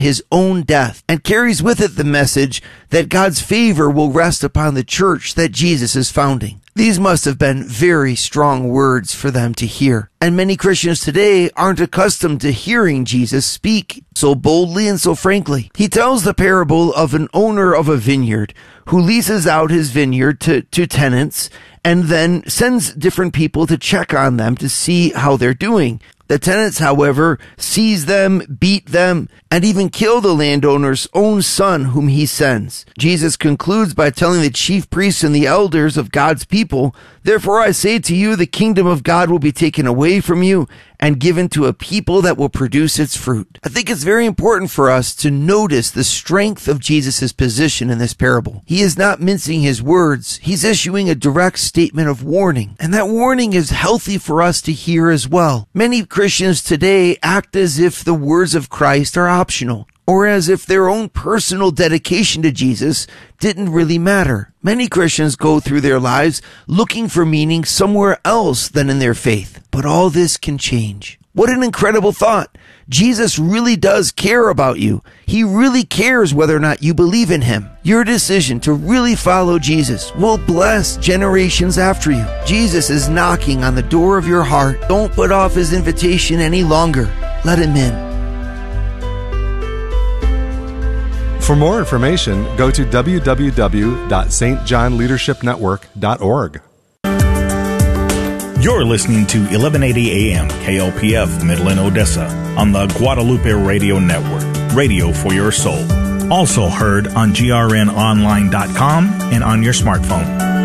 his own death, and carries with it the message that God's favor will rest upon the church that Jesus is founding. These must have been very strong words for them to hear. And many Christians today aren't accustomed to hearing Jesus speak so boldly and so frankly. He tells the parable of an owner of a vineyard who leases out his vineyard to tenants and then sends different people to check on them to see how they're doing. The tenants, however, seize them, beat them, and even kill the landowner's own son whom he sends. Jesus concludes by telling the chief priests and the elders of God's people, "Therefore I say to you, the kingdom of God will be taken away from you and given to a people that will produce its fruit." I think it's very important for us to notice the strength of Jesus' position in this parable. He is not mincing his words. He's issuing a direct statement of warning. And that warning is healthy for us to hear as well. Many Christians today act as if the words of Christ are optional, or as if their own personal dedication to Jesus didn't really matter. Many Christians go through their lives looking for meaning somewhere else than in their faith. But all this can change. What an incredible thought. Jesus really does care about you. He really cares whether or not you believe in him. Your decision to really follow Jesus will bless generations after you. Jesus is knocking on the door of your heart. Don't put off his invitation any longer. Let him in. For more information, go to www.stjohnleadershipnetwork.org. You're listening to 1180 AM KLPF Midland, Odessa on the Guadalupe Radio Network, radio for your soul. Also heard on grnonline.com and on your smartphone.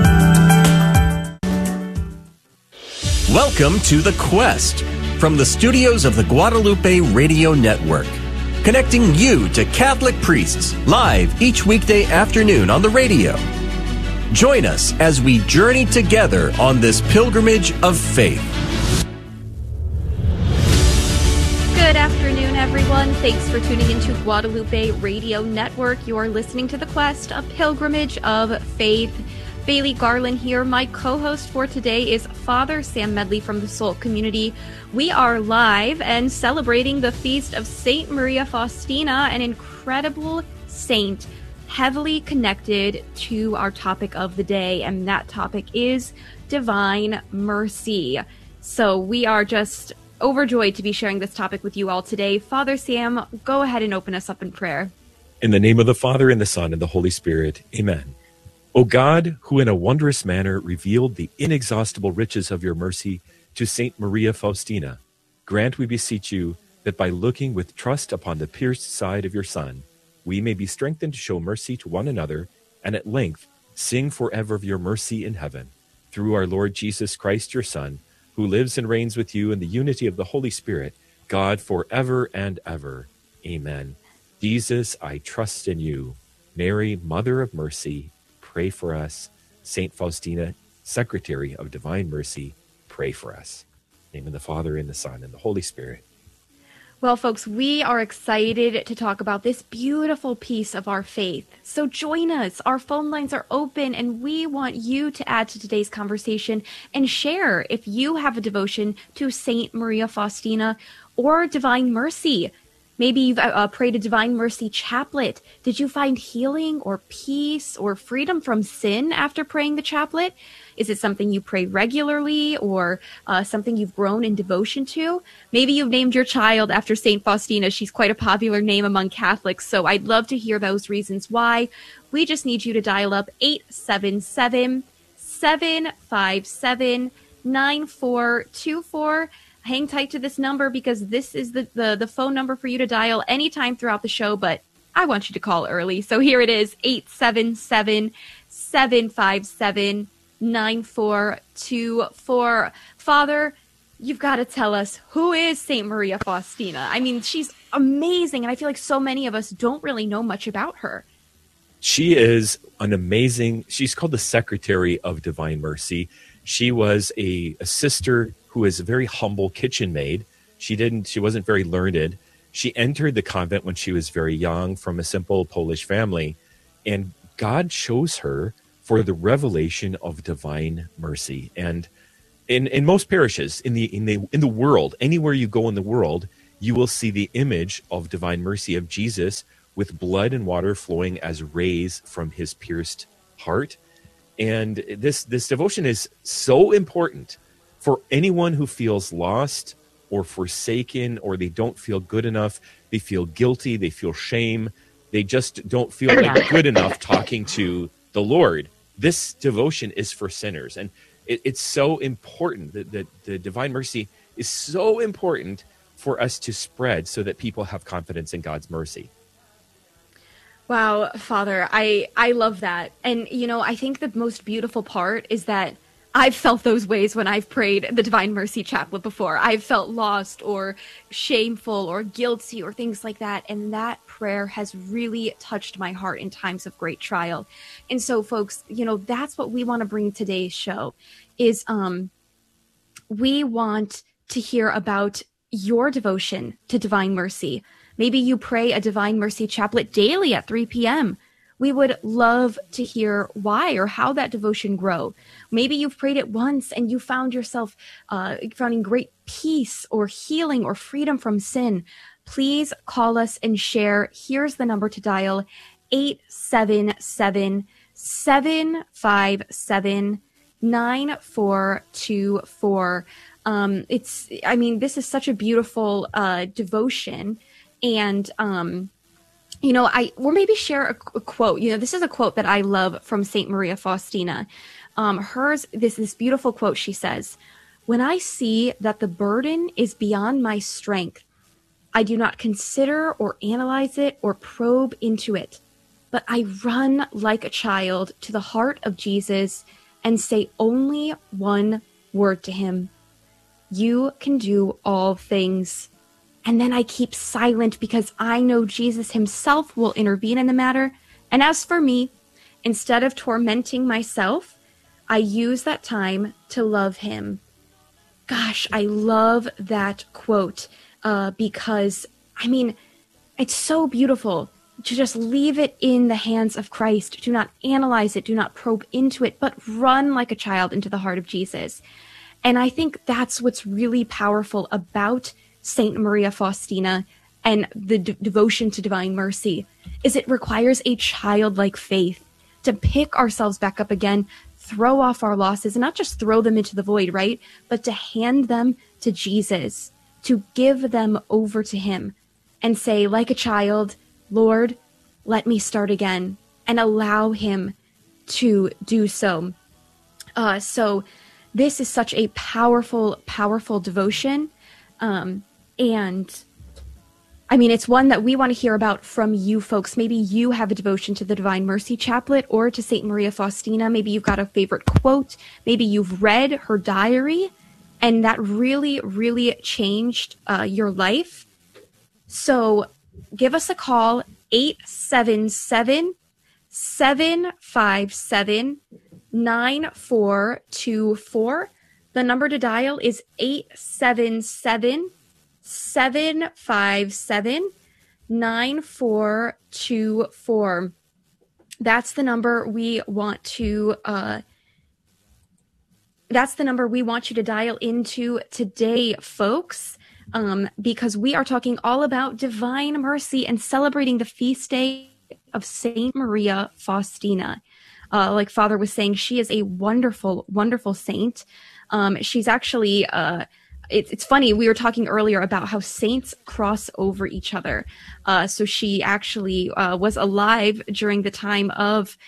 Welcome to The Quest from the studios of the Guadalupe Radio Network, connecting you to Catholic priests live each weekday afternoon on the radio. Join us as we journey together on this pilgrimage of faith. Good afternoon, everyone. Thanks for tuning into Guadalupe Radio Network. You're listening to The Quest, a pilgrimage of faith. Bailey Garland here. My co-host for today is Father Sam Medley from the Soul Community. We are live and celebrating the feast of Saint Maria Faustina, an incredible saint, heavily connected to our topic of the day, and that topic is divine mercy. So we are just overjoyed to be sharing this topic with you all today. Father Sam, go ahead and open us up in prayer. In the name of the Father, and the Son, and the Holy Spirit. Amen. O God, who in a wondrous manner revealed the inexhaustible riches of your mercy to Saint Maria Faustina, grant, we beseech you, that by looking with trust upon the pierced side of your Son, we may be strengthened to show mercy to one another, and at length sing forever of your mercy in heaven. Through our Lord Jesus Christ, your Son, who lives and reigns with you in the unity of the Holy Spirit, God, forever and ever. Amen. Jesus, I trust in you. Mary, Mother of Mercy, pray for us. Saint Faustina, Secretary of Divine Mercy, pray for us. In the name of the Father, and the Son, and the Holy Spirit. Well, folks, we are excited to talk about this beautiful piece of our faith. So join us. Our phone lines are open, and we want you to add to today's conversation and share if you have a devotion to Saint Maria Faustina or Divine Mercy. Maybe you've prayed a Divine Mercy chaplet. Did you find healing or peace or freedom from sin after praying the chaplet? Is it something you pray regularly, or something you've grown in devotion to? Maybe you've named your child after Saint Faustina. She's quite a popular name among Catholics, so I'd love to hear those reasons why. We just need you to dial up 877-757-9424. Hang tight to this number, because this is the phone number for you to dial anytime throughout the show, but I want you to call early. So here it is, 877-757-9424. Father, you've got to tell us, who is Saint Maria Faustina? I mean, she's amazing, and I feel like so many of us don't really know much about her. She is an amazing, she's called the Secretary of Divine Mercy. She was a sister who is a very humble kitchen maid. She wasn't very learned. She entered the convent when she was very young from a simple Polish family, and God chose her for the revelation of divine mercy. And in most parishes in the world, anywhere you go in the world, you will see the image of divine mercy of Jesus with blood and water flowing as rays from his pierced heart. And this devotion is so important for anyone who feels lost or forsaken, or they don't feel good enough. They feel guilty. They feel shame. They just don't feel like good enough talking to the Lord. This devotion is for sinners. And it's so important that the divine mercy is so important for us to spread so that people have confidence in God's mercy. Wow, Father, I love that. And, I think the most beautiful part is that I've felt those ways when I've prayed the Divine Mercy Chaplet before. I've felt lost or shameful or guilty or things like that. And that prayer has really touched my heart in times of great trial. And so, folks, that's what we want to bring today's show is we want to hear about your devotion to divine mercy. Maybe you pray a Divine Mercy Chaplet daily at 3 p.m. We would love to hear why or how that devotion grow. Maybe you've prayed it once and you found yourself finding great peace or healing or freedom from sin. Please call us and share. Here's the number to dial, 877-757-9424. This is such a beautiful devotion. And, or maybe share a quote. This is a quote that I love from Saint Maria Faustina. This beautiful quote. She says, "When I see that the burden is beyond my strength, I do not consider or analyze it or probe into it, but I run like a child to the heart of Jesus and say only one word to him: you can do all things. And then I keep silent because I know Jesus himself will intervene in the matter. And as for me, instead of tormenting myself, I use that time to love him." Gosh, I love that quote because, it's so beautiful to just leave it in the hands of Christ. Do not analyze it. Do not probe into it, but run like a child into the heart of Jesus. And I think that's what's really powerful about Saint Maria Faustina and the devotion to divine mercy, is it requires a childlike faith to pick ourselves back up again, throw off our losses, and not just throw them into the void, right? But to hand them to Jesus, to give them over to him and say, like a child, Lord, let me start again, and allow him to do so. So this is such a powerful, powerful devotion. It's one that we want to hear about from you folks. Maybe you have a devotion to the Divine Mercy Chaplet or to Saint Maria Faustina. Maybe you've got a favorite quote. Maybe you've read her diary and that really, really changed your life. So give us a call, 877-757-9424. The number to dial is 877-757-9424. That's the number we want to dial into today, folks, because we are talking all about divine mercy and celebrating the feast day of Saint Maria Faustina. Like Father was saying, she is a wonderful, wonderful saint. She's actually, it's funny, we were talking earlier about how saints cross over each other. So she actually was alive during the time of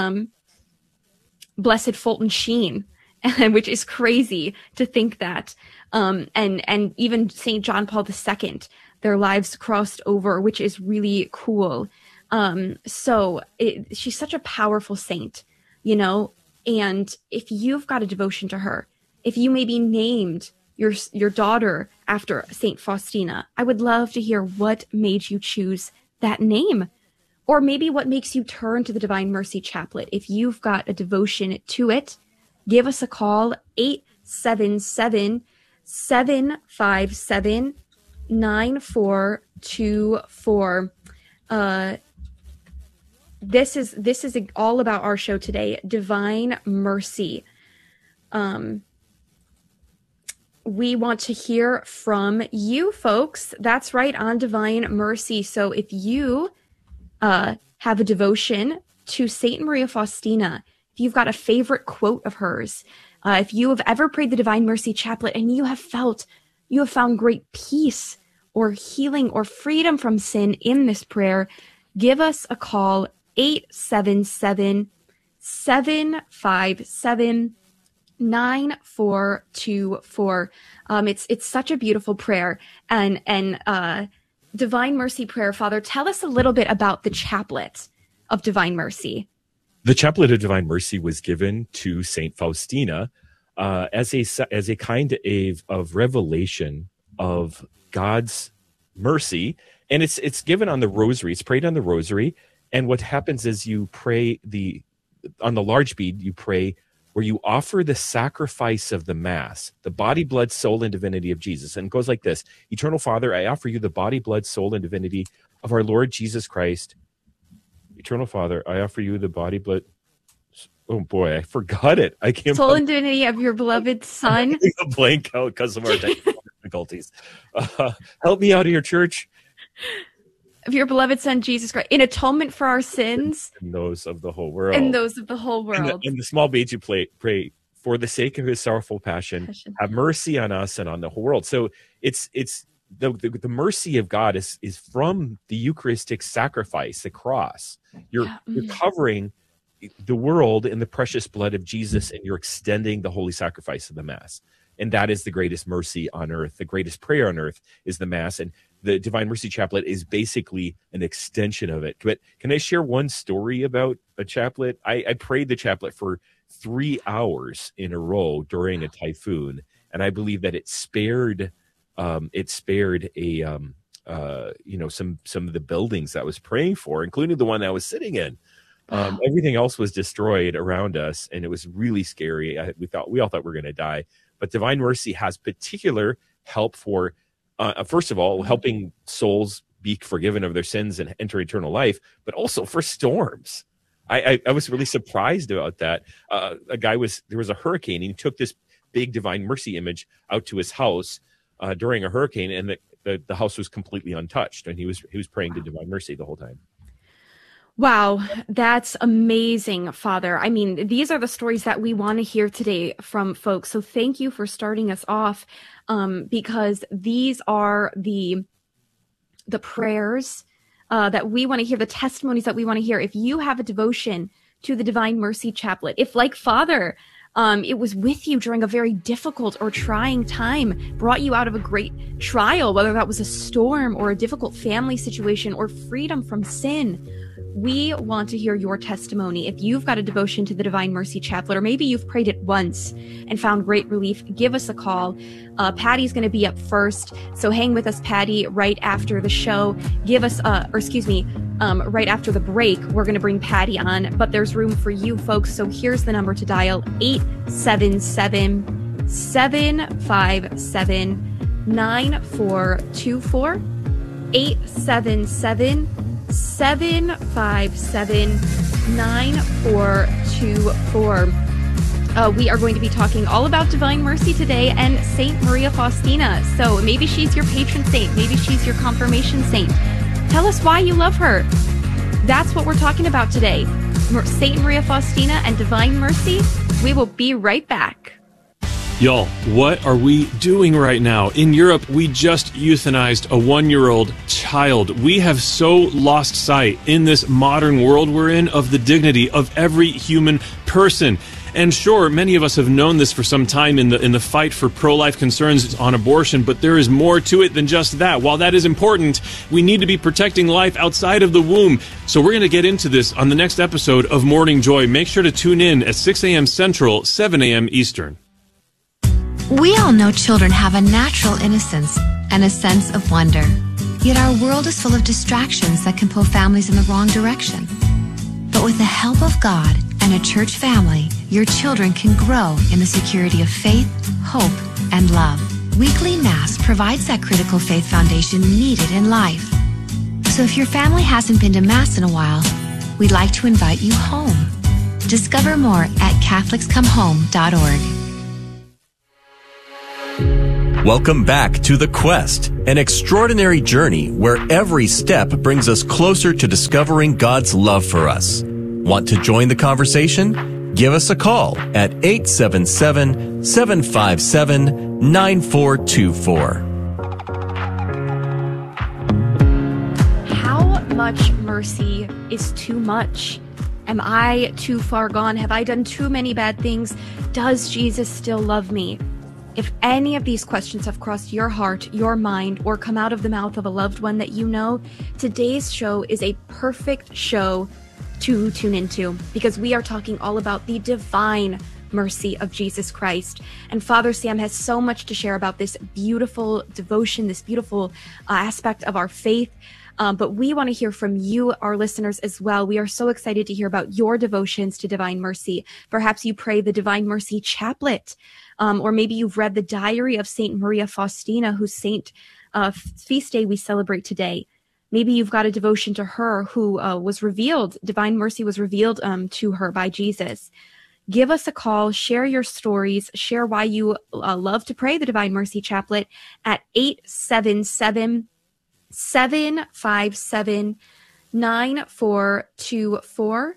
Blessed Fulton Sheen, which is crazy to think that. And even St. John Paul II, their lives crossed over, which is really cool. She's such a powerful saint, and if you've got a devotion to her, if you maybe named your daughter after Saint Faustina, I would love to hear what made you choose that name, or maybe what makes you turn to the Divine Mercy Chaplet. If you've got a devotion to it, give us a call, 877-757-9424. This is all about our show today, divine mercy. we want to hear from you folks. That's right, on Divine Mercy. So if you have a devotion to Saint Maria Faustina, if you've got a favorite quote of hers, if you have ever prayed the Divine Mercy Chaplet and you have found great peace or healing or freedom from sin in this prayer, give us a call, 877-757-9424. It's such a beautiful prayer. And Divine Mercy prayer, Father, tell us a little bit about the Chaplet of Divine Mercy. The Chaplet of Divine Mercy was given to Saint Faustina as a kind of revelation of God's mercy, and it's given on the rosary. It's prayed on the rosary, and what happens is you pray on the large bead. You pray where you offer the sacrifice of the Mass, the body, blood, soul, and divinity of Jesus, and it goes like this: Eternal Father, I offer you the body, blood, soul, and divinity of our Lord Jesus Christ. Eternal Father, I offer you the body, blood. Oh boy, I forgot it. I can't. Soul and divinity of your beloved Son. A blank out because of our difficulties. Help me out of your church. Of your beloved Son, Jesus Christ, in atonement for our sins. And those of the whole world. And those of the whole world. In the small beads you pray for the sake of his sorrowful passion, have mercy on us and on the whole world. So it's the mercy of God is from the Eucharistic sacrifice, the cross. You're covering the world in the precious blood of Jesus, and you're extending the holy sacrifice of the Mass. And that is the greatest mercy on earth. The greatest prayer on earth is the Mass. And the Divine Mercy Chaplet is basically an extension of it. But can I share one story about a chaplet? I prayed the chaplet for 3 hours in a row during a typhoon, and I believe that it spared some of the buildings that I was praying for, including the one I was sitting in. Everything else was destroyed around us, and it was really scary. We all thought we were going to die. But Divine Mercy has particular help for, first of all, helping souls be forgiven of their sins and enter eternal life, but also for storms. I was really surprised about that. There was a hurricane, and he took this big Divine Mercy image out to his house during a hurricane, and the house was completely untouched, and he was praying to Divine Mercy the whole time. Wow, that's amazing, Father. I mean, these are the stories that we want to hear today from folks. So thank you for starting us off, because these are the prayers that we want to hear, the testimonies that we want to hear. If you have a devotion to the Divine Mercy Chaplet, if like Father, it was with you during a very difficult or trying time, brought you out of a great trial, whether that was a storm or a difficult family situation or freedom from sin, we want to hear your testimony. If you've got a devotion to the Divine Mercy Chaplet, or maybe you've prayed it once and found great relief, give us a call. Patty's going to be up first, so hang with us, Patty, right after the show. Right after the break, we're going to bring Patty on, but there's room for you folks, so here's the number to dial, 877-757-9424, 877-757-9424. We are going to be talking all about Divine Mercy today and Saint Maria Faustina. So maybe she's your patron saint. Maybe she's your confirmation saint. Tell us why you love her. That's what we're talking about today. Saint Maria Faustina and Divine Mercy. We will be right back. Y'all, what are we doing right now? In Europe, we just euthanized a 1-year-old child. We have so lost sight in this modern world we're in of the dignity of every human person. And sure, many of us have known this for some time in the fight for pro-life concerns on abortion, but there is more to it than just that. While that is important, we need to be protecting life outside of the womb. So we're going to get into this on the next episode of Morning Joy. Make sure to tune in at 6 a.m. Central, 7 a.m. Eastern. We all know children have a natural innocence and a sense of wonder. Yet our world is full of distractions that can pull families in the wrong direction. But with the help of God and a church family, your children can grow in the security of faith, hope, and love. Weekly Mass provides that critical faith foundation needed in life. So if your family hasn't been to Mass in a while, we'd like to invite you home. Discover more at CatholicsComeHome.org. Welcome back to The Quest, an extraordinary journey where every step brings us closer to discovering God's love for us. Want to join the conversation? Give us a call at 877-757-9424. How much mercy is too much? Am I too far gone? Have I done too many bad things? Does Jesus still love me? If any of these questions have crossed your heart, your mind, or come out of the mouth of a loved one that you know, today's show is a perfect show to tune into, because we are talking all about the divine mercy of Jesus Christ. And Father Sam has so much to share about this beautiful devotion, this beautiful aspect of our faith. But we want to hear from you, our listeners, as well. We are so excited to hear about your devotions to divine mercy. Perhaps you pray the Divine Mercy Chaplet, or maybe you've read the diary of Saint Maria Faustina, whose saint feast day we celebrate today. Maybe you've got a devotion to her who was revealed, divine mercy was revealed to her by Jesus. Give us a call, share your stories, share why you love to pray the Divine Mercy Chaplet at 877-757-9424,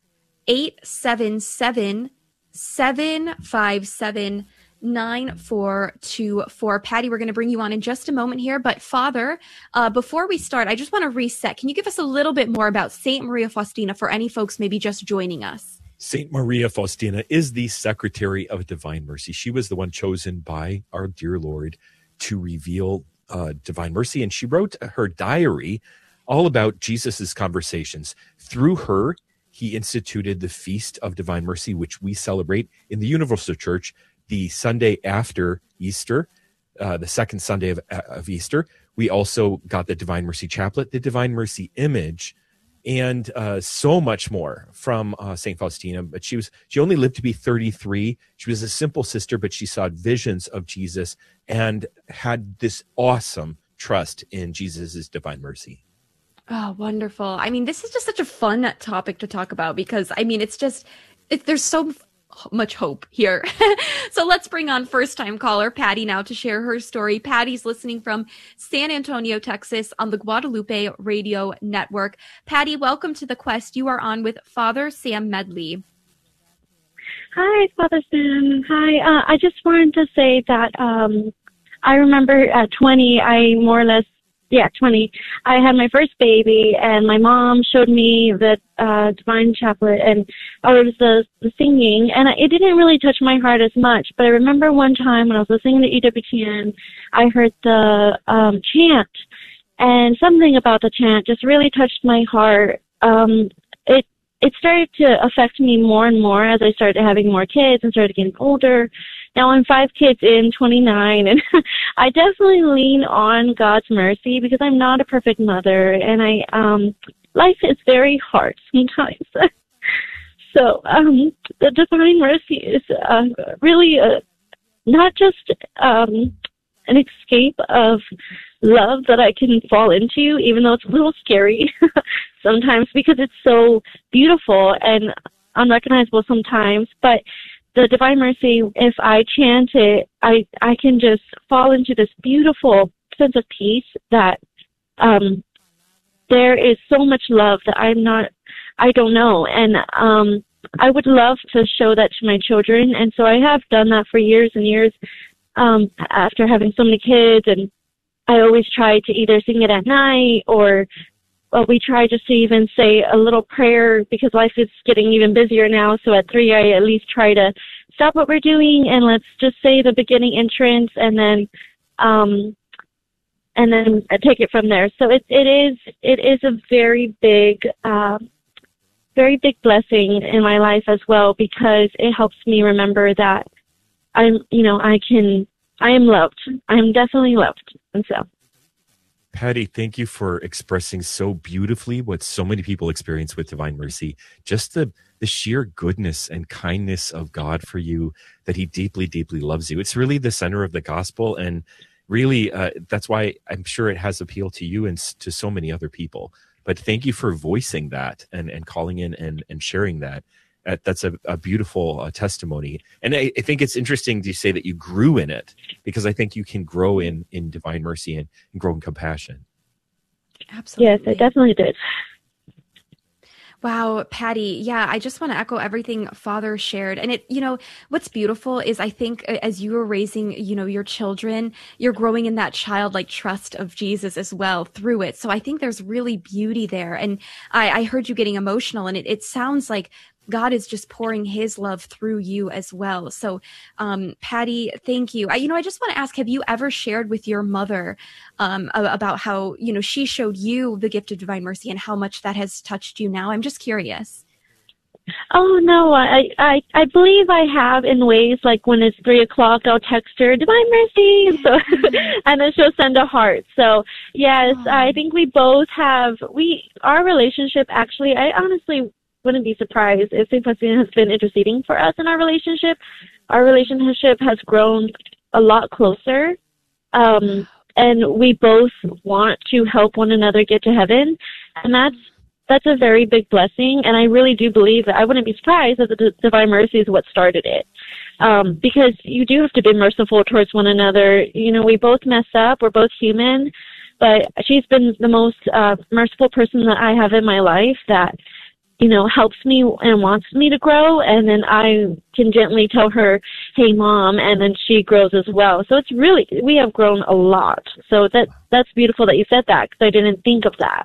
877-757-9424. Patty, we're going to bring you on in just a moment here. But Father, before we start, I just want to reset. Can you give us a little bit more about Saint Maria Faustina for any folks maybe just joining us? Saint Maria Faustina is the Secretary of Divine Mercy. She was the one chosen by our dear Lord to reveal divine mercy, and she wrote her diary all about Jesus's conversations. Through her, he instituted the Feast of Divine Mercy, which we celebrate in the Universal Church the Sunday after Easter, the second Sunday of Easter. We also got the Divine Mercy Chaplet, the Divine Mercy Image, and so much more from St. Faustina. But she only lived to be 33. She was a simple sister, but she saw visions of Jesus and had this awesome trust in Jesus's divine mercy. Oh, wonderful. I mean, this is just such a fun topic to talk about because, I mean, there's so much hope here. So let's bring on first-time caller Patty now to share her story. Patty's listening from San Antonio, Texas on the Guadalupe Radio Network. Patty, welcome to The Quest. You are on with Father Sam Medley. Hi, Father Sam. Hi. I just wanted to say that I remember at 20, 20, I had my first baby, and my mom showed me the Divine Chaplet, and I was the singing, and it didn't really touch my heart as much, but I remember one time when I was listening to EWTN, I heard the chant, and something about the chant just really touched my heart. It started to affect me more and more as I started having more kids and started getting older. Now I'm 5 kids in, 29, and I definitely lean on God's mercy because I'm not a perfect mother, and life is very hard sometimes. So the divine mercy is really not just an escape of love that I can fall into, even though it's a little scary sometimes because it's so beautiful and unrecognizable sometimes, but the divine mercy, if I chant it, I can just fall into this beautiful sense of peace that there is so much love that I don't know. And I would love to show that to my children. And so I have done that for years and years after having so many kids. And I always try to either sing it at night or we try just to even say a little prayer because life is getting even busier now. So at 3, I at least try to stop what we're doing and let's just say the beginning entrance and then take it from there. So it is a very big blessing in my life as well because it helps me remember that I am loved. I am definitely loved. And so. Patty, thank you for expressing so beautifully what so many people experience with divine mercy. Just the sheer goodness and kindness of God for you, that he deeply, deeply loves you. It's really the center of the gospel. And really, that's why I'm sure it has appeal to you and to so many other people. But thank you for voicing that and calling in and sharing that. That's a beautiful testimony. And I think it's interesting to say that you grew in it, because I think you can grow in divine mercy and grow in compassion. Absolutely. Yes, I definitely did. Wow, Patty. Yeah, I just want to echo everything Father shared. And what's beautiful is I think as you were raising, your children, you're growing in that childlike trust of Jesus as well through it. So I think there's really beauty there. And I heard you getting emotional, and it sounds like God is just pouring his love through you as well. So, Patty, thank you. I just want to ask, have you ever shared with your mother about how, she showed you the gift of divine mercy and how much that has touched you now? I'm just curious. Oh, no, I believe I have in ways like when it's 3:00, I'll text her, divine mercy, and so, and then she'll send a heart. So, yes, I think we both have, our relationship actually, I honestly wouldn't be surprised if St. Faustina has been interceding for us in our relationship. Our relationship has grown a lot closer, and we both want to help one another get to heaven, and that's a very big blessing. And I really do believe that I wouldn't be surprised that the divine mercy is what started it, because you do have to be merciful towards one another. We both mess up. We're both human, but she's been the most merciful person that I have in my life that helps me and wants me to grow, and then I can gently tell her, hey, Mom, and then she grows as well. So it's really, we have grown a lot. So that's beautiful that you said that, because I didn't think of that.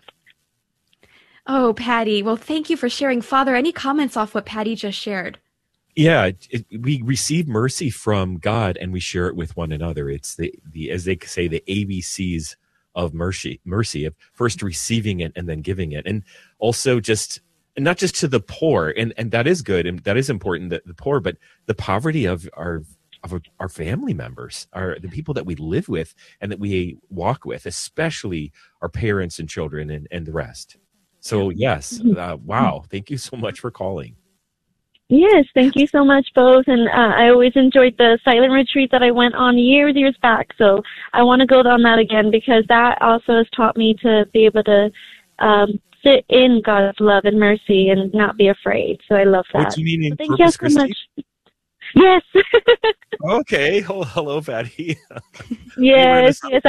Oh, Patty, well, thank you for sharing. Father, any comments off what Patty just shared? Yeah, we receive mercy from God and we share it with one another. It's the as they say, the ABCs of mercy of first receiving it and then giving it. And also and not just to the poor, and that is good, and that is important, the poor, but the poverty of our family members, the people that we live with and that we walk with, especially our parents and children and the rest. So yes, wow, thank you so much for calling. Yes, thank you so much both, and I always enjoyed the silent retreat that I went on years back, so I want to go on that again, because that also has taught me to be able to sit in God's love and mercy and not be afraid. So I love that. What do you mean in thank Corpus you Christi? so much. Yes. Okay. Hello, Patty. Yes. Yes.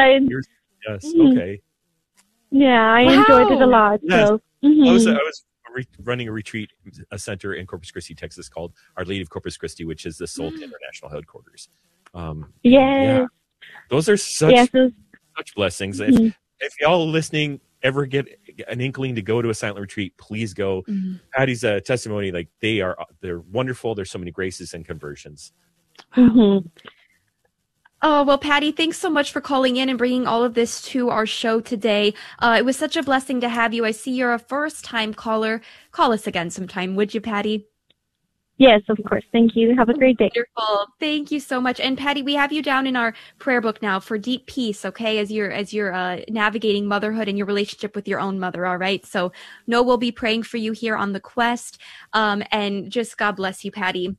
Okay. Yeah, I enjoyed it a lot. Yes. So I was running a retreat center in Corpus Christi, Texas, called Our Lady of Corpus Christi, which is the SOLT International headquarters. Yeah. Those are such blessings. If y'all listening ever get an inkling to go to a silent retreat, please go. Patty's testimony, like they're wonderful. There's so many graces and conversions. Oh, well, Patty, thanks so much for calling in and bringing all of this to our show today. It was such a blessing to have you. I see you're a first-time caller. Call us again sometime, would you, Patty? Yes, of course. Thank you. Have a great day. Wonderful. Thank you so much. And Patty, we have you down in our prayer book now for deep peace, okay, as you're navigating motherhood and your relationship with your own mother, all right? So we'll be praying for you here on the quest. And just God bless you, Patty.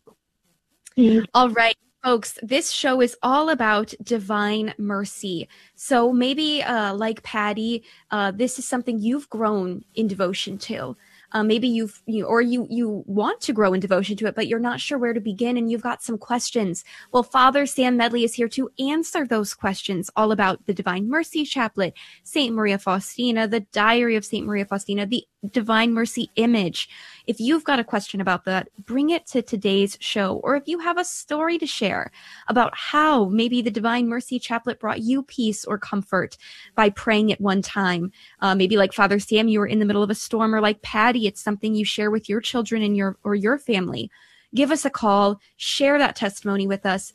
All right. Folks, this show is all about divine mercy. So maybe like Patty, this is something you've grown in devotion to. Maybe you want to grow in devotion to it, but you're not sure where to begin and you've got some questions. Well, Father Sam Medley is here to answer those questions all about the Divine Mercy Chaplet, St. Maria Faustina, the Diary of St. Maria Faustina, the Divine Mercy Image. If you've got a question about that, bring it to today's show. Or if you have a story to share about how maybe the Divine Mercy Chaplet brought you peace or comfort by praying at one time. Maybe like Father Sam, you were in the middle of a storm, or like Patty, it's something you share with your children and your family. Give us a call. Share that testimony with us.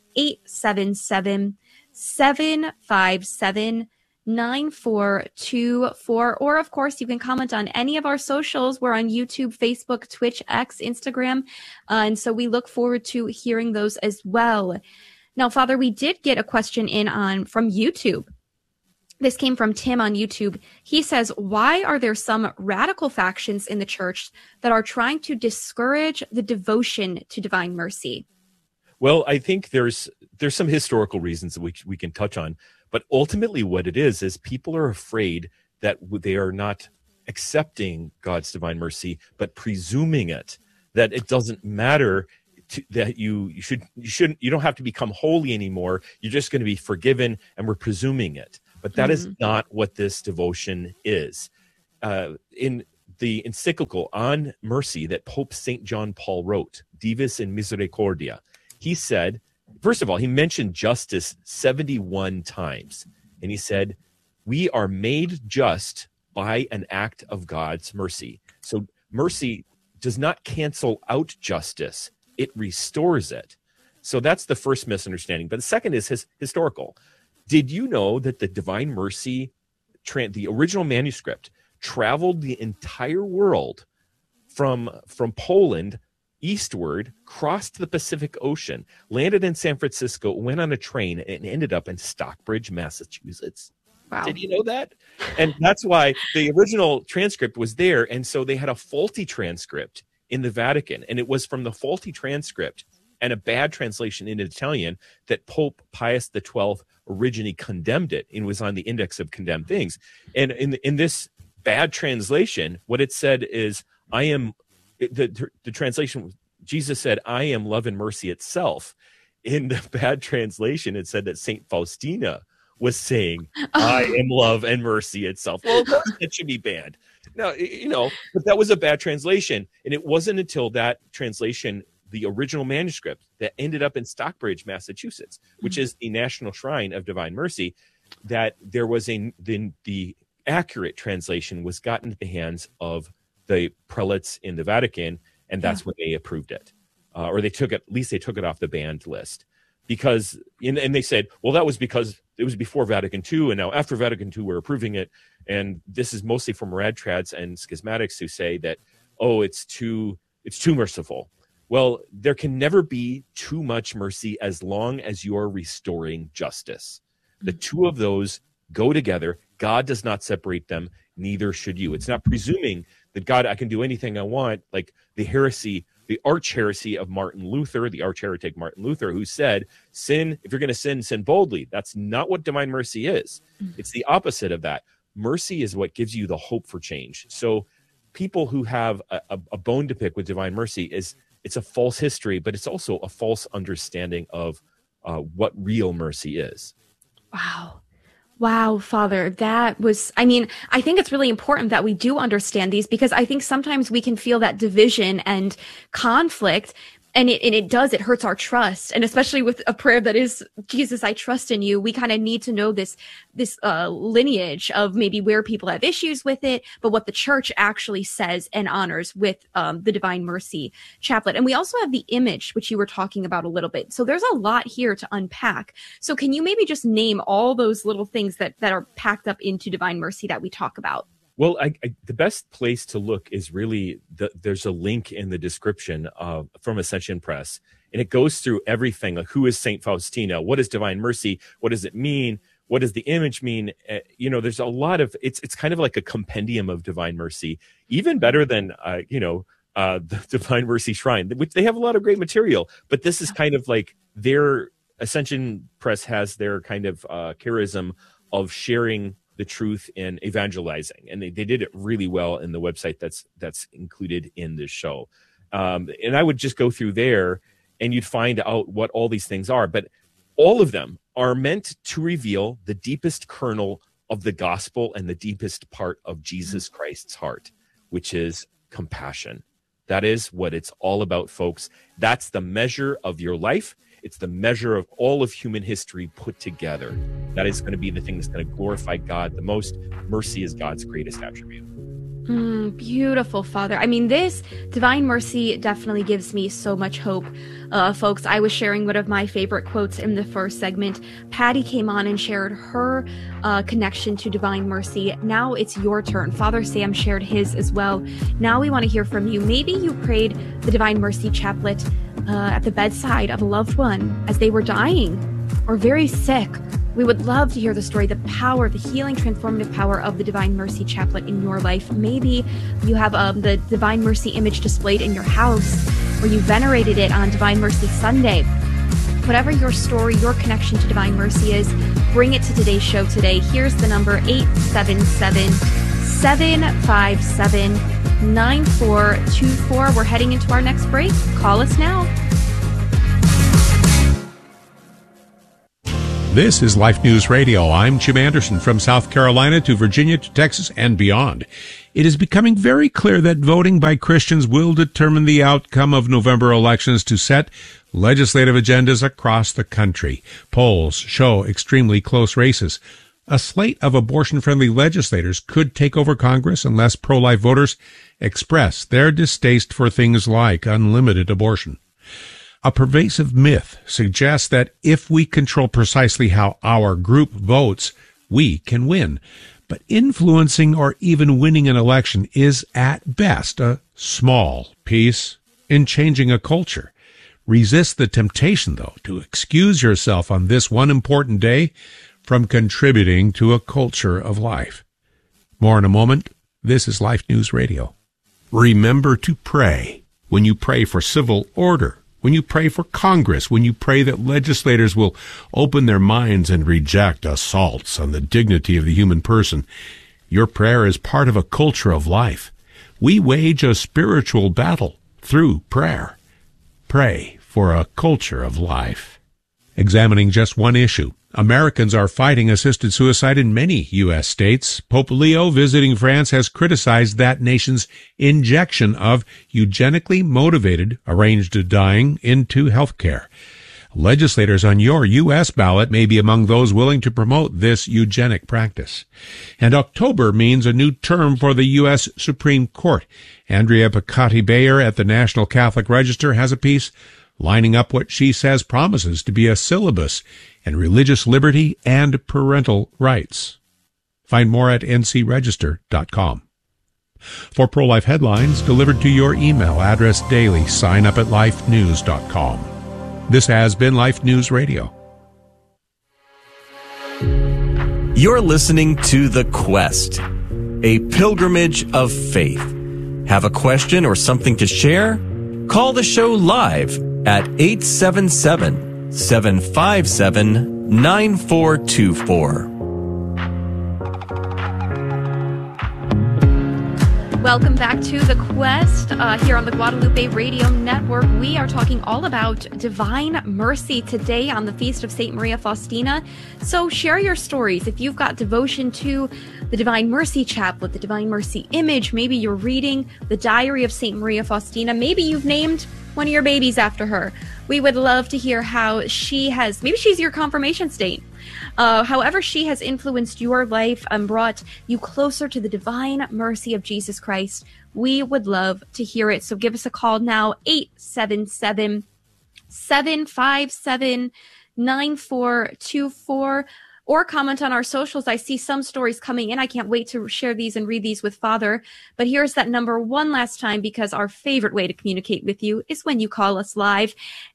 877-757-9424. Or, of course, you can comment on any of our socials. We're on YouTube, Facebook, Twitch, X, Instagram. And so we look forward to hearing those as well. Now, Father, we did get a question from YouTube. This came from Tim on YouTube. He says, why are there some radical factions in the church that are trying to discourage the devotion to divine mercy? Well, I think there's some historical reasons that we can touch on, but ultimately what it is people are afraid that they are not accepting God's divine mercy, but presuming it. that it doesn't matter that you don't have to become holy anymore. You're just going to be forgiven, and we're presuming it. But that is not what this devotion is. In the encyclical on mercy that Pope St. John Paul wrote, Divis in Misericordia, he said, first of all, he mentioned justice 71 times. And he said, we are made just by an act of God's mercy. So mercy does not cancel out justice. It restores it. So that's the first misunderstanding. But the second is historical. Did you know that the Divine Mercy, the original manuscript, traveled the entire world from Poland eastward, crossed the Pacific Ocean, landed in San Francisco, went on a train, and ended up in Stockbridge, Massachusetts? Wow. Did you know that? And that's why the original transcript was there. And so they had a faulty transcript in the Vatican. And it was from the faulty transcript and a bad translation in Italian that Pope Pius XII originally condemned it and was on the index of condemned things. And in this bad translation, what it said is, the translation, Jesus said, I am love and mercy itself. In the bad translation, it said that St. Faustina was saying, I am love and mercy itself. Well, of course it should be banned. Now, but that was a bad translation. And it wasn't until that translation, the original manuscript, that ended up in Stockbridge, Massachusetts, which is the National Shrine of Divine Mercy, that there was the accurate translation was gotten into the hands of the prelates in the Vatican, and that's when they approved it. Or they took it, at least they took it off the banned list. Because, and they said, well, that was because it was before Vatican II, and now after Vatican II, we're approving it. And this is mostly from radtrads and schismatics who say that, oh, it's too merciful. Well, there can never be too much mercy as long as you are restoring justice. The two of those go together. God does not separate them, neither should you. It's not presuming that God, I can do anything I want, like the heresy, the arch heresy of Martin Luther, the arch heretic Martin Luther, who said, sin, if you're going to sin boldly. That's not what divine mercy is. It's the opposite of that. Mercy is what gives you the hope for change. So people who have a bone to pick with divine mercy, it's a false history, but it's also a false understanding of what real mercy is. Wow, Father, that was, I think it's really important that we do understand these, because I think sometimes we can feel that division and conflict, and it hurts our trust. And especially with a prayer that is, Jesus, I trust in you, we kind of need to know this lineage of maybe where people have issues with it, but what the church actually says and honors with the Divine Mercy Chaplet. And we also have the image, which you were talking about a little bit. So there's a lot here to unpack. So can you maybe just name all those little things that are packed up into Divine Mercy that we talk about? Well, the best place to look is really, there's a link in the description from Ascension Press, and it goes through everything. Like, who is St. Faustina? What is Divine Mercy? What does it mean? What does the image mean? There's a lot of, it's kind of like a compendium of Divine Mercy, even better than, the Divine Mercy Shrine, which they have a lot of great material. But this is kind of like their Ascension Press has their kind of charism of sharing the truth and evangelizing, and they did it really well in the website that's included in this show. And I would just go through there, and you'd find out what all these things are. But all of them are meant to reveal the deepest kernel of the gospel and the deepest part of Jesus Christ's heart, which is compassion. That is what it's all about, folks. That's the measure of your life. It's the measure of all of human history put together. That is going to be the thing that's going to glorify God the most. Mercy is God's greatest attribute. Beautiful, Father. This Divine Mercy definitely gives me so much hope. Folks, I was sharing one of my favorite quotes in the first segment. Patty came on and shared her connection to Divine Mercy. Now it's your turn. Father Sam shared his as well. Now we want to hear from you. Maybe you prayed the Divine Mercy Chaplet at the bedside of a loved one as they were dying or very sick. We would love to hear the story, the power, the healing, transformative power of the Divine Mercy Chaplet in your life. Maybe you have the Divine Mercy image displayed in your house, or you venerated it on Divine Mercy Sunday. Whatever your story, your connection to Divine Mercy is, bring it to today's show today. Here's the number, 877-757-9233. 9424. We're heading into our next break. Call us now. This is Life News Radio. I'm Jim Anderson. From South Carolina to Virginia to Texas and beyond. It is becoming very clear that voting by Christians will determine the outcome of November elections to set legislative agendas across the country. Polls show extremely close races. A slate of abortion-friendly legislators could take over Congress unless pro-life voters express their distaste for things like unlimited abortion. A pervasive myth suggests that if we control precisely how our group votes, we can win. But influencing or even winning an election is at best a small piece in changing a culture. Resist the temptation, though, to excuse yourself on this one important day from contributing to a culture of life. More in a moment. This is Life News Radio. Remember to pray when you pray for civil order, when you pray for Congress, when you pray that legislators will open their minds and reject assaults on the dignity of the human person. Your prayer is part of a culture of life. We wage a spiritual battle through prayer. Pray for a culture of life. Examining just one issue. Americans are fighting assisted suicide in many U.S. states. Pope Leo, visiting France, has criticized that nation's injection of eugenically motivated arranged dying into health care. Legislators on your U.S. ballot may be among those willing to promote this eugenic practice. And October means a new term for the U.S. Supreme Court. Andrea Piccotti-Bayer at the National Catholic Register has a piece lining up what she says promises to be a syllabus in religious liberty and parental rights. Find more at ncregister.com. For pro-life headlines delivered to your email address daily, sign up at lifenews.com. This has been Life News Radio. You're listening to The Quest, a pilgrimage of faith. Have a question or something to share? Call the show live at 877-757-9424. Welcome back to The Quest here on the Guadalupe Radio Network. We are talking all about divine mercy today on the Feast of St. Maria Faustina. So share your stories. If you've got devotion to the Divine Mercy Chaplet, the Divine Mercy Image, maybe you're reading the Diary of St. Maria Faustina, maybe you've named one of your babies after her. We would love to hear how she has, maybe she's your confirmation saint. However she has influenced your life and brought you closer to the divine mercy of Jesus Christ. We would love to hear it. So give us a call now, 877-757-9424, or comment on our socials. I see some stories coming in. I can't wait to share these and read these with Father. But here's that number one last time, because our favorite way to communicate with you is when you call us live,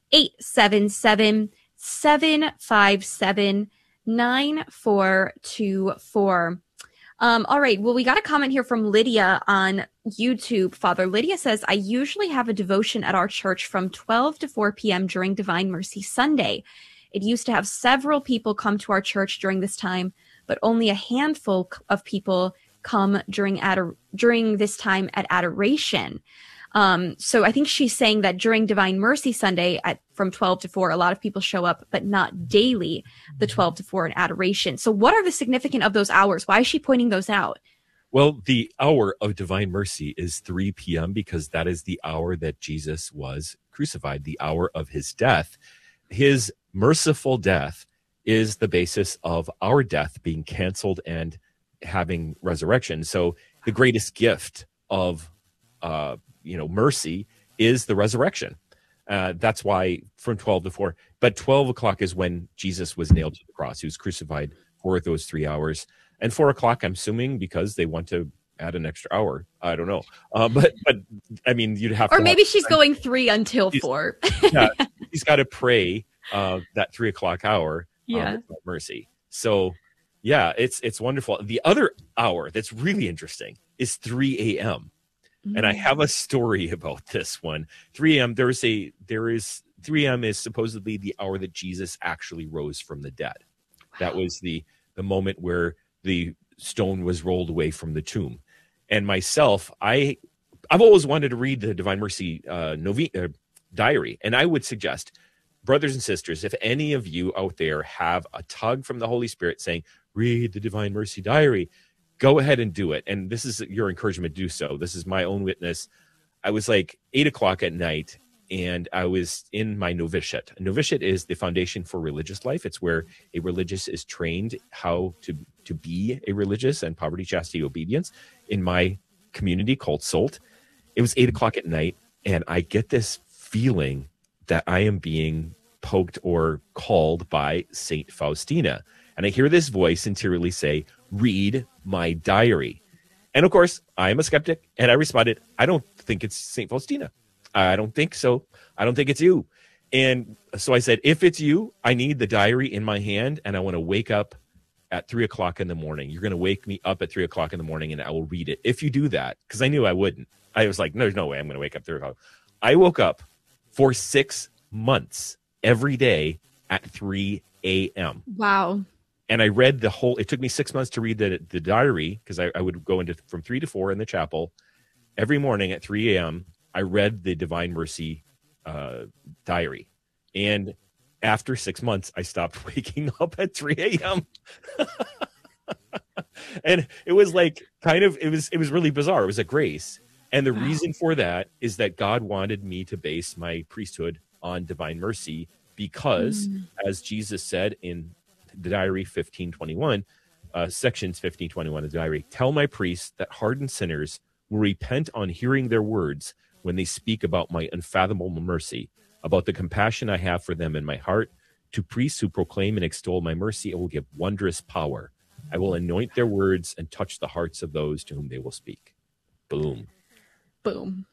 877-757-9424. All right. Well, we got a comment here from Lydia on YouTube. Father, Lydia says, I usually have a devotion at our church from 12 to 4 p.m. during Divine Mercy Sunday. It used to have several people come to our church during this time, but only a handful of people come during this time at adoration. So I think she's saying that during Divine Mercy Sunday from 12 to 4, a lot of people show up, but not daily, the 12 to 4 in adoration. So what are the significance of those hours? Why is she pointing those out? Well, the hour of Divine Mercy is 3 p.m. because that is the hour that Jesus was crucified, the hour of his death. His merciful death is the basis of our death being canceled and having resurrection. So the greatest gift of mercy is the resurrection. That's why from 12 to 4. But 12 o'clock is when Jesus was nailed to the cross. He was crucified for those 3 hours. And 4 o'clock, I'm assuming, because they want to add an extra hour. I don't know. But I mean, you'd have to. Or maybe she's going 3 until 4. Yeah, he's got to pray that 3 o'clock hour. Yeah. Mercy. So, yeah, it's wonderful. The other hour that's really interesting is 3 a.m. And I have a story about this one. 3 a.m. 3 a.m. is supposedly the hour that Jesus actually rose from the dead. Wow. That was the moment where the stone was rolled away from the tomb. And myself, I I've always wanted to read the Divine Mercy diary, and I would suggest, brothers and sisters, if any of you out there have a tug from the Holy Spirit saying, read the Divine Mercy diary, go ahead and do it. And this is your encouragement to do so. This is my own witness. I was like 8 o'clock at night, and I was in my novitiate. A novitiate is the foundation for religious life. It's where a religious is trained how to be a religious, and poverty, chastity, obedience in my community called SOLT. It was 8 o'clock at night, and I get this feeling that I am being poked or called by Saint Faustina. And I hear this voice interiorly say, read my diary. And of course, I am a skeptic, and I responded, I don't think it's Saint Faustina. I don't think so. I don't think it's you. And so I said, if it's you, I need the diary in my hand, and I want to wake up at 3 o'clock in the morning. You're going to wake me up at 3 o'clock in the morning, and I will read it. If you do that, because I knew I wouldn't. I was like, there's no way I'm going to wake up 3 o'clock. I woke up for 6 months every day at 3 a.m. Wow. And I read the whole, it took me 6 months to read the diary, because I would go into from 3 to 4 in the chapel. Every morning at 3 a.m., I read the Divine Mercy diary. And after 6 months, I stopped waking up at 3 a.m. And it was like, it was really bizarre. It was a grace. And the reason for that is that God wanted me to base my priesthood on Divine Mercy, because as Jesus said in the diary 1521, sections 1521 of the diary, tell my priests that hardened sinners will repent on hearing their words when they speak about my unfathomable mercy, about the compassion I have for them in my heart. To priests who proclaim and extol my mercy, I will give wondrous power. I will anoint their words and touch the hearts of those to whom they will speak. Boom. Boom.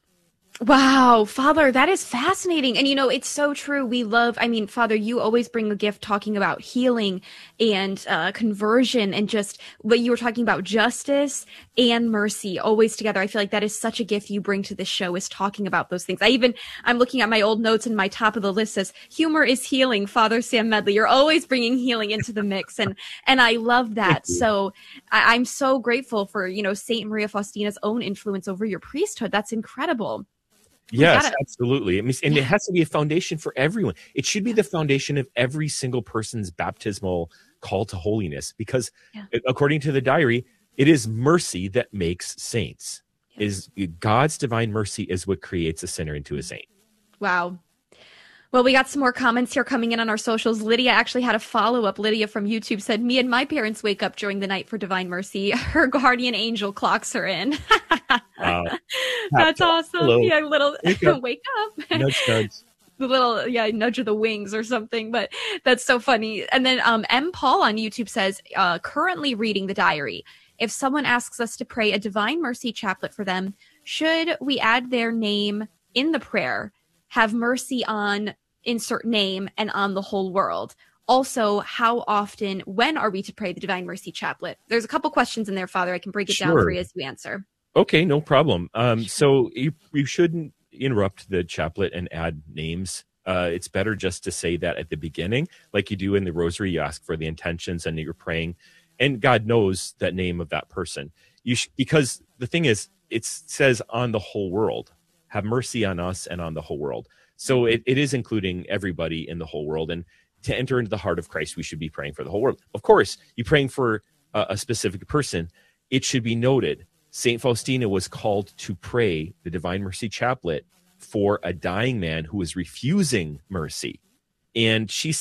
Wow, Father, that is fascinating. And, it's so true. We love, Father, you always bring a gift talking about healing and conversion, and just what you were talking about, justice and mercy always together. I feel like that is such a gift you bring to this show, is talking about those things. I'm looking at my old notes, and my top of the list says, humor is healing, Father Sam Medley. You're always bringing healing into the mix. And I love that. So I'm so grateful for, Saint Maria Faustina's own influence over your priesthood. That's incredible. Yes, absolutely. And it has to be a foundation for everyone. It should be the foundation of every single person's baptismal call to holiness, because according to the diary, it is mercy that makes saints. Is God's divine mercy is what creates a sinner into a saint. Wow. Well, we got some more comments here coming in on our socials. Lydia actually had a follow-up. Lydia from YouTube said, me and my parents wake up during the night for Divine Mercy. Her guardian angel clocks her in. Wow. That's awesome. Hello. Yeah, little wake up. Nudge, nudge. The little, nudge of the wings or something, but that's so funny. And then M. Paul on YouTube says, currently reading the diary. If someone asks us to pray a Divine Mercy chaplet for them, should we add their name in the prayer? Have mercy on insert name and on the whole world. Also, how often, when are we to pray the Divine Mercy chaplet? There's a couple questions in there, Father. I can break it down for you as you answer. Okay, no problem. So you shouldn't interrupt the chaplet and add names. It's better just to say that at the beginning, like you do in the rosary. You ask for the intentions and you're praying, and God knows that name of that person. Because the thing is, it says on the whole world. Have mercy on us and on the whole world. So it is including everybody in the whole world. And to enter into the heart of Christ, we should be praying for the whole world. Of course, you're praying for a specific person. It should be noted, St. Faustina was called to pray the Divine Mercy chaplet for a dying man who was refusing mercy. And she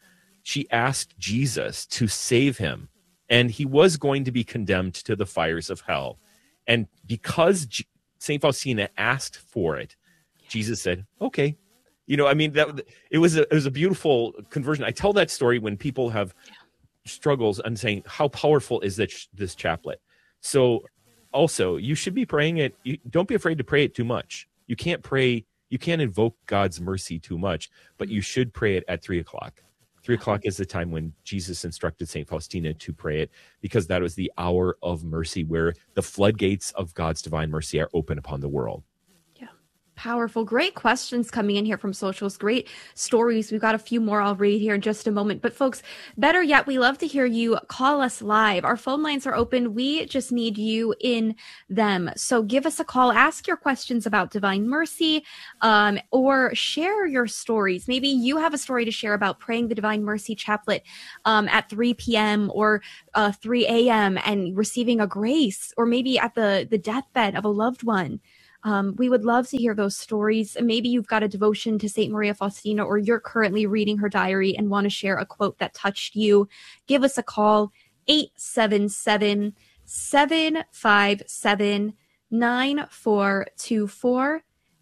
asked Jesus to save him. And he was going to be condemned to the fires of hell. And because St. Faustina asked for it, Jesus said, okay. It was a beautiful conversion. I tell that story when people have struggles and saying, how powerful is this chaplet? So also, you should be praying it. Don't be afraid to pray it too much. You can't invoke God's mercy too much, but you should pray it at 3 o'clock. 3 o'clock is the time when Jesus instructed St. Faustina to pray it, because that was the hour of mercy where the floodgates of God's divine mercy are open upon the world. Yeah. Powerful. Great questions coming in here from socials. Great stories. We've got a few more I'll read here in just a moment. But folks, better yet, we love to hear you call us live. Our phone lines are open. We just need you in them. So give us a call, ask your questions about Divine Mercy, or share your stories. Maybe you have a story to share about praying the Divine Mercy Chaplet at 3 p.m. or 3 a.m. and receiving a grace, or maybe at the deathbed of a loved one. We would love to hear those stories. Maybe you've got a devotion to St. Maria Faustina, or you're currently reading her diary and want to share a quote that touched you. Give us a call, 877-757-9424,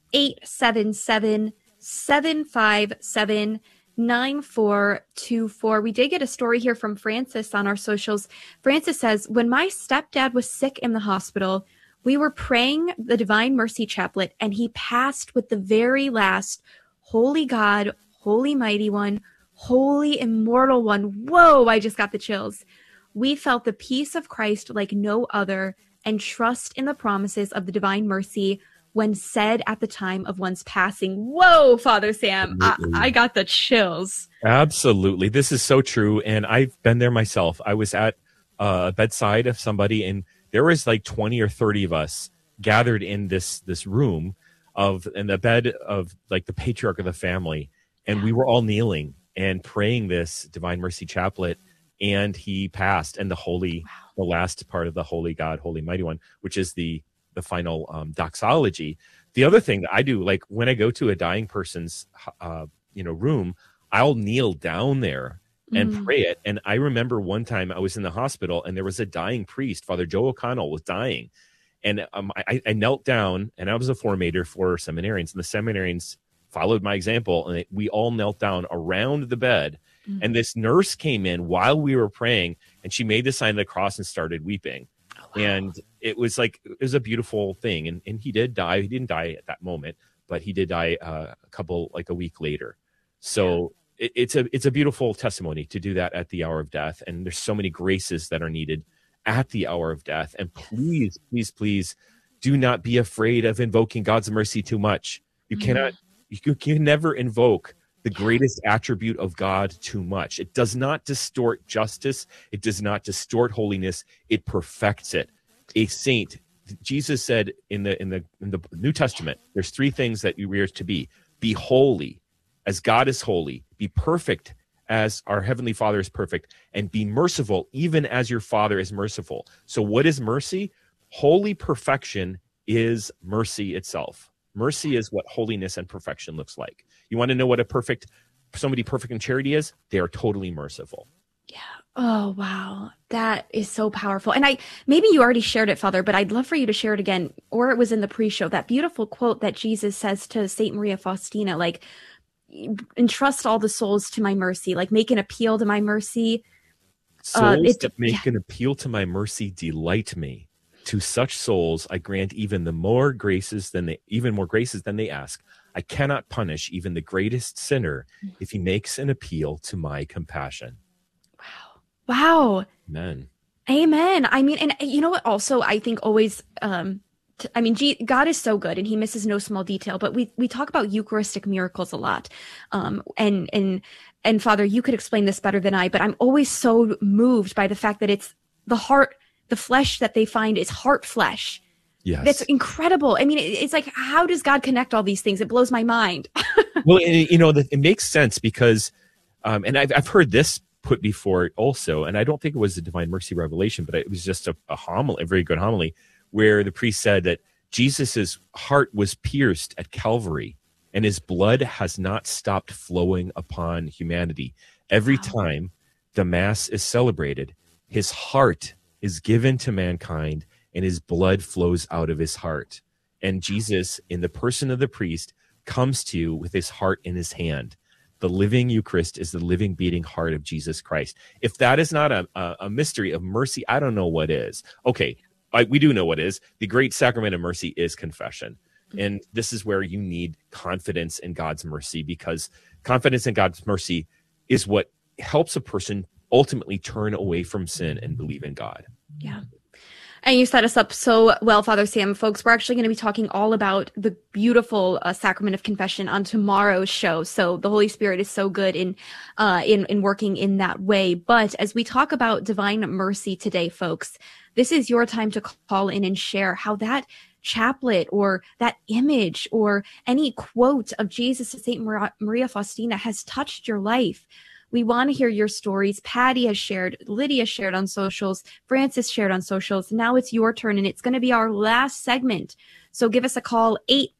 877-757-9424. We did get a story here from Francis on our socials. Francis says, when my stepdad was sick in the hospital, we were praying the Divine Mercy Chaplet, and he passed with the very last, Holy God, Holy Mighty One, Holy Immortal One. Whoa, I just got the chills. We felt the peace of Christ like no other, and trust in the promises of the Divine Mercy when said at the time of one's passing. Whoa, Father Sam, I got the chills. Absolutely. This is so true. And I've been there myself. I was at a bedside of somebody, and there was like 20 or 30 of us gathered in this room in the bed of like the patriarch of the family. And we were all kneeling and praying this Divine Mercy Chaplet, and he passed. And the last part of the Holy God, Holy Mighty One, which is the final doxology. The other thing that I do, like when I go to a dying person's, room, I'll kneel down there and pray it. And I remember one time I was in the hospital, and there was a dying priest, Father Joe O'Connell, was dying. And I knelt down, and I was a formator for seminarians, and the seminarians followed my example, and we all knelt down around the bed. And this nurse came in while we were praying, and she made the sign of the cross and started weeping. Oh, wow. And it was a beautiful thing. And he did die. He didn't die at that moment, but he did die a week later. So it's a beautiful testimony to do that at the hour of death. And there's so many graces that are needed at the hour of death. And please, please, please do not be afraid of invoking God's mercy too much. You can never invoke the greatest attribute of God too much. It does not distort justice. It does not distort holiness. It perfects it. A saint, Jesus said in the New Testament, there's 3 things that we are to be. Be holy as God is holy. Be perfect as our Heavenly Father is perfect. And be merciful even as your Father is merciful. So what is mercy? Holy perfection is mercy itself. Mercy is what holiness and perfection looks like. You want to know what somebody perfect in charity is? They are totally merciful. Yeah. Oh, wow. That is so powerful. And maybe you already shared it, Father, but I'd love for you to share it again, or it was in the pre-show, that beautiful quote that Jesus says to St. Maria Faustina, like, entrust all the souls to my mercy, like make an appeal to my mercy. Souls that make an appeal to my mercy delight me. To such souls I grant even more graces than they ask. I cannot punish even the greatest sinner if he makes an appeal to my compassion. Wow. Amen. Amen. I mean, and you know what? Also, I think always, God is so good, and he misses no small detail, but we talk about Eucharistic miracles a lot. And Father, you could explain this better than I, but I'm always so moved by the fact that it's the heart, the flesh that they find is heart flesh. Yes. That's incredible. I mean, it's like, how does God connect all these things? It blows my mind. Well, it makes sense because, and I've heard this put before also, and I don't think it was the Divine Mercy Revelation, but it was just a homily, a very good homily, where the priest said that Jesus's heart was pierced at Calvary, and his blood has not stopped flowing upon humanity. Every time the Mass is celebrated, his heart is given to mankind, and his blood flows out of his heart. And Jesus, in the person of the priest, comes to you with his heart in his hand. The living Eucharist is the living, beating heart of Jesus Christ. If that is not a mystery of mercy, I don't know what is. Okay, we do know what is. The great sacrament of mercy is confession. And this is where you need confidence in God's mercy, because confidence in God's mercy is what helps a person ultimately turn away from sin and believe in God. Yeah. And you set us up so well, Father Sam. Folks, we're actually going to be talking all about the beautiful sacrament of confession on tomorrow's show. So the Holy Spirit is so good in working in that way. But as we talk about divine mercy today, folks, this is your time to call in and share how that chaplet or that image or any quote of Jesus to St. Maria Faustina has touched your life. We want to hear your stories. Patty has shared, Lydia shared on socials, Francis shared on socials. Now it's your turn, and it's going to be our last segment. So give us a call,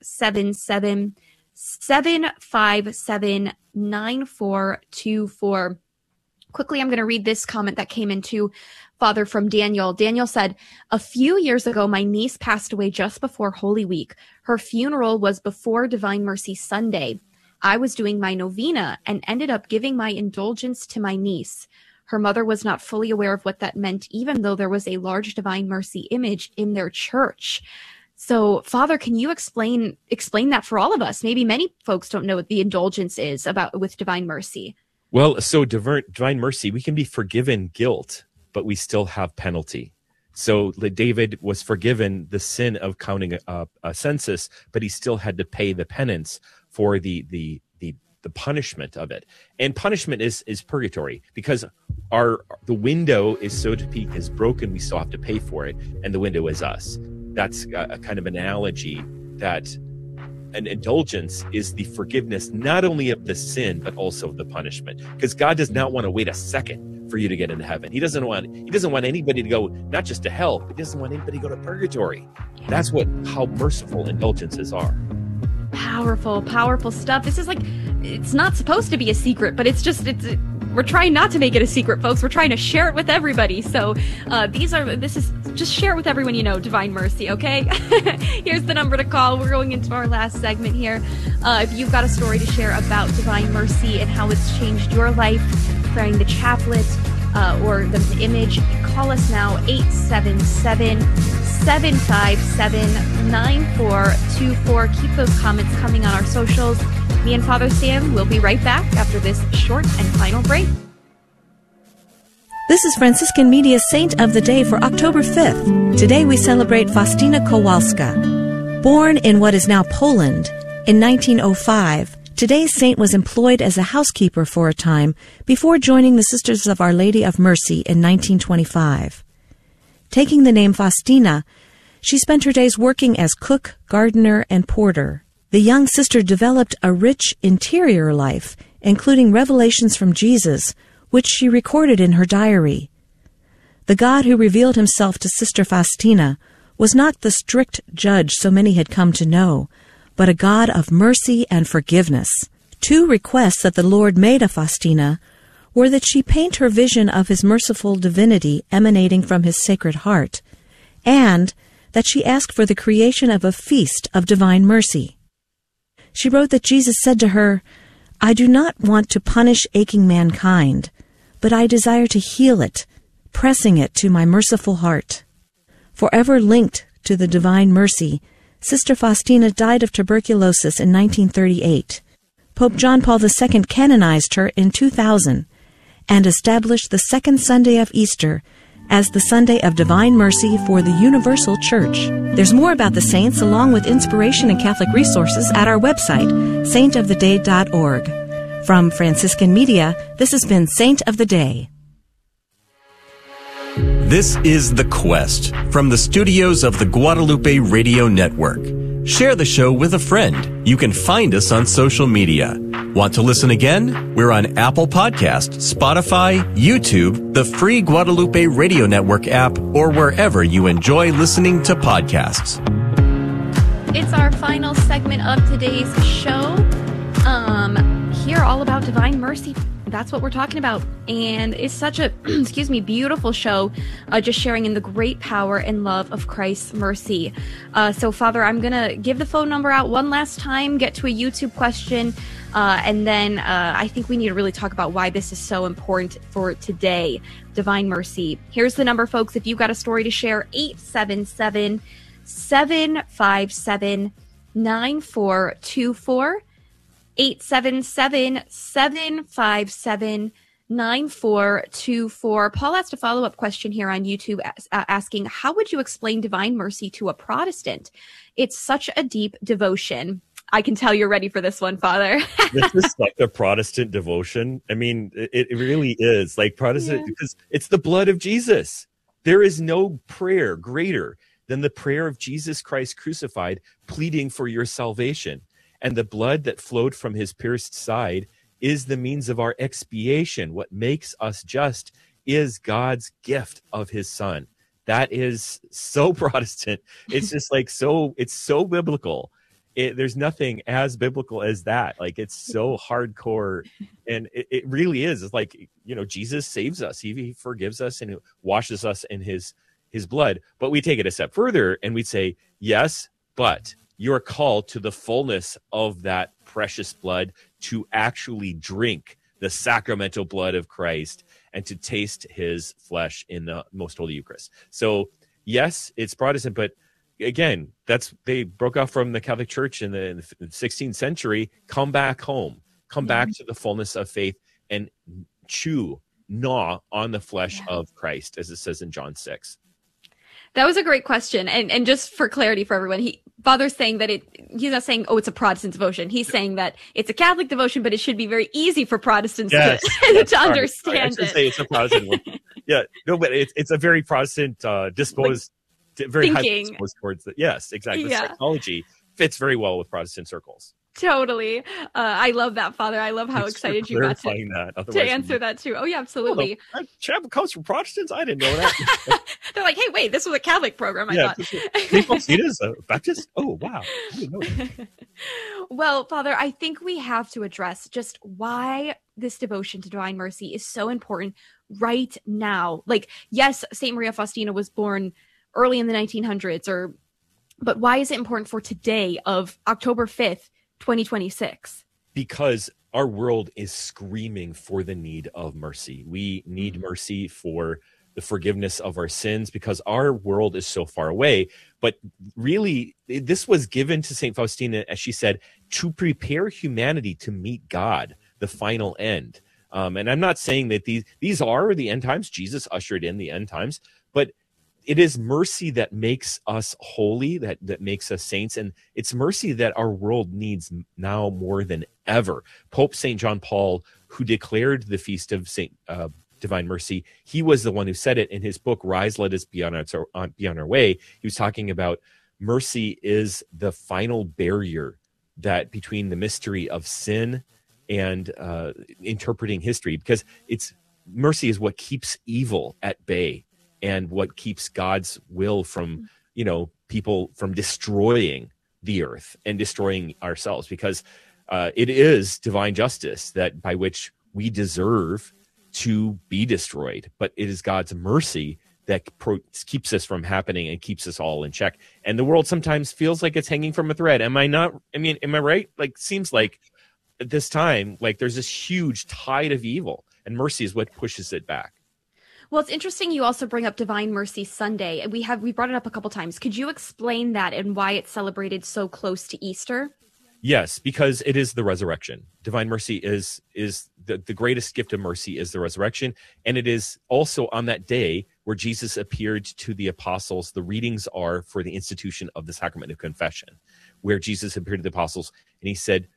877-757-9424. Quickly, I'm going to read this comment that came into Father from Daniel. Daniel said, a few years ago, my niece passed away just before Holy Week. Her funeral was before Divine Mercy Sunday. I was doing my novena and ended up giving my indulgence to my niece. Her mother was not fully aware of what that meant, even though there was a large Divine Mercy image in their church. So, Father, can you explain that for all of us? Maybe many folks don't know what the indulgence is about with Divine Mercy. Well, so divine mercy, we can be forgiven guilt, but we still have penalty. So David was forgiven the sin of counting a census, but he still had to pay the penance for the punishment of it. And punishment is purgatory, because the window is, so to speak, is broken. We still have to pay for it, and the window is us. That's a kind of analogy that an indulgence is the forgiveness not only of the sin but also of the punishment, because God does not want to wait a second for you to get into heaven. He doesn't want anybody to go not just to hell, but he doesn't want anybody to go to purgatory. That's how merciful indulgences are. Powerful stuff. This is it's not supposed to be a secret, but we're trying not to make it a secret, folks. We're trying to share it with everybody. So just share it with everyone you know, Divine Mercy, okay? Here's the number to call. We're going into our last segment here. If you've got a story to share about Divine Mercy and how it's changed your life, praying the chaplet or the image, call us now, 877-757-9424. Keep those comments coming on our socials. Me and Father Sam will be right back after this short and final break. This is Franciscan Media's Saint of the Day for October 5th. Today we celebrate Faustina Kowalska. Born in what is now Poland in 1905, today's saint was employed as a housekeeper for a time before joining the Sisters of Our Lady of Mercy in 1925. Taking the name Faustina, she spent her days working as cook, gardener, and porter. The young sister developed a rich interior life, including revelations from Jesus, which she recorded in her diary. The God who revealed himself to Sister Faustina was not the strict judge so many had come to know, but a God of mercy and forgiveness. 2 requests that the Lord made of Faustina were that she paint her vision of his merciful divinity emanating from his sacred heart, and that she asked for the creation of a feast of divine mercy. She wrote that Jesus said to her, I do not want to punish aching mankind, but I desire to heal it, pressing it to my merciful heart. Forever linked to the divine mercy, Sister Faustina died of tuberculosis in 1938. Pope John Paul II canonized her in 2000 and established the second Sunday of Easter as the Sunday of Divine Mercy for the Universal Church. There's more about the saints along with inspiration and Catholic resources at our website, saintoftheday.org. From Franciscan Media, this has been Saint of the Day. This is The Quest from the studios of the Guadalupe Radio Network. Share the show with a friend. You can find us on social media. Want to listen again? We're on Apple Podcasts, Spotify, YouTube, the free Guadalupe Radio Network app, or wherever you enjoy listening to podcasts. It's our final segment of today's show. Here, all about Divine Mercy. That's what we're talking about. And it's such a, beautiful show, just sharing in the great power and love of Christ's mercy. So, Father, I'm going to give the phone number out one last time, get to a YouTube question, and then I think we need to really talk about why this is so important for today, Divine Mercy. Here's the number, folks. If you've got a story to share, 877-757-9424. 877-757-9424. 9424. Paul asked a follow-up question here on YouTube asking, how would you explain divine mercy to a Protestant? It's such a deep devotion. I can tell you're ready for this one, Father. This is like a Protestant devotion. I mean, it really is like Protestant because it's the blood of Jesus. There is no prayer greater than the prayer of Jesus Christ crucified, pleading for your salvation. And the blood that flowed from his pierced side is the means of our expiation. What makes us just is God's gift of his son. That is so Protestant. It's just like it's so biblical. There's nothing as biblical as that. Like, it's so hardcore. And it really is. It's like, Jesus saves us. He forgives us and washes us in his blood. But we take it a step further and we say, yes, but you're called to the fullness of that precious blood, to actually drink the sacramental blood of Christ and to taste his flesh in the most holy Eucharist. So yes, it's Protestant, but again, they broke off from the Catholic Church in the 16th century. Come back home, come back to the fullness of faith and gnaw on the flesh of Christ, as it says in John 6. That was a great question. And just for clarity for everyone, Father's saying that he's not saying, it's a Protestant devotion. He's saying that it's a Catholic devotion, but it should be very easy for Protestants to understand I should say it's a Protestant one. Yeah, no, but it's a very Protestant disposed, very highly disposed towards that. Yes, exactly. The psychology fits very well with Protestant circles. Totally. I love that, Father. I love how excited you got to answer that too. Oh yeah, absolutely. Chapel comes from Protestants? I didn't know that. They're like, hey, wait, this was a Catholic program, I thought. Faustina a Baptist? Oh, wow. I didn't know that. Well, Father, I think we have to address just why this devotion to divine mercy is so important right now. Like, yes, St. Maria Faustina was born early in the 1900s, but why is it important for today of October 5th, 2026? Because our world is screaming for the need of mercy. We need mercy for the forgiveness of our sins because our world is so far away. But really, this was given to St. Faustina, as she said, to prepare humanity to meet God, the final end. And I'm not saying that these are the end times. Jesus ushered in the end times, but it is mercy that makes us holy, that makes us saints. And it's mercy that our world needs now more than ever. Pope St. John Paul, who declared the feast of Divine Mercy, he was the one who said it in his book, Rise, Let Us Be on Our Way. He was talking about mercy is the final barrier that between the mystery of sin and interpreting history, because mercy is what keeps evil at bay and what keeps God's will from, people from destroying the earth and destroying ourselves, because it is divine justice that by which we deserve to be destroyed, but it is God's mercy that keeps us from happening and keeps us all in check. And the world sometimes feels like it's hanging from a thread. Am I right? Like, seems like at this time, like there's this huge tide of evil, and mercy is what pushes it back. Well, it's interesting you also bring up Divine Mercy Sunday. We brought it up a couple times. Could you explain that and why it's celebrated so close to Easter? Yes, because it is the resurrection. Divine mercy is the greatest gift of mercy is the resurrection. And it is also on that day where Jesus appeared to the apostles. The readings are for the institution of the sacrament of confession, where Jesus appeared to the apostles and he said,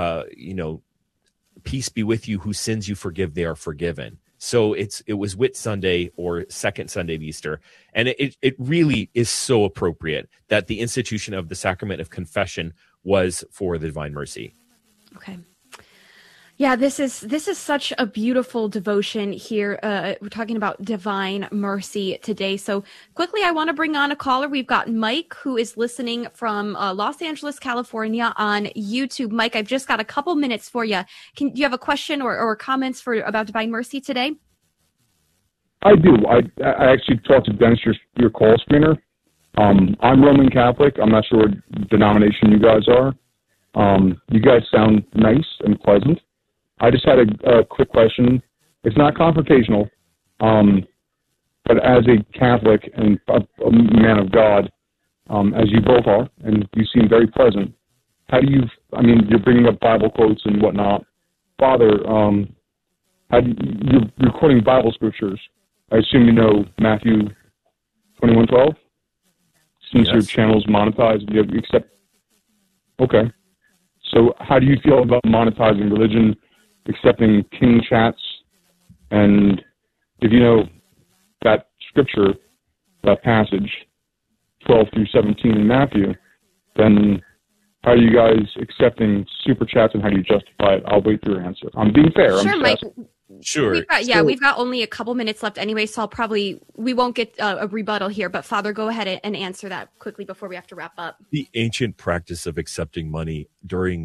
peace be with you, whose sins you forgive, they are forgiven. So it was Whit Sunday, or second Sunday of Easter. And it really is so appropriate that the institution of the sacrament of confession was for the Divine Mercy. Okay. Yeah, this is such a beautiful devotion here. We're talking about Divine Mercy today. So quickly, I want to bring on a caller. We've got Mike, who is listening from Los Angeles, California on YouTube. Mike, I've just got a couple minutes for you. Do you have a question or comments about Divine Mercy today? I do. I actually talked to Dennis, your call screener. I'm Roman Catholic. I'm not sure what denomination you guys are. You guys sound nice and pleasant. I just had a quick question. It's not confrontational, but as a Catholic and a man of God, as you both are, and you seem very pleasant, you're bringing up Bible quotes and whatnot. Father, You're quoting Bible scriptures. I assume you know Matthew 21:12. Since your channel's monetized, you accept. Okay. So how do you feel about monetizing religion, accepting king chats, and if you know that scripture, that passage, 12 through 17 in Matthew, then how are you guys accepting super chats and how do you justify it? I'll wait for your answer. I'm being fair. Sure, Mike. Sure. We've got only a couple minutes left anyway, so we won't get a rebuttal here. But Father, go ahead and answer that quickly before we have to wrap up. The ancient practice of accepting money during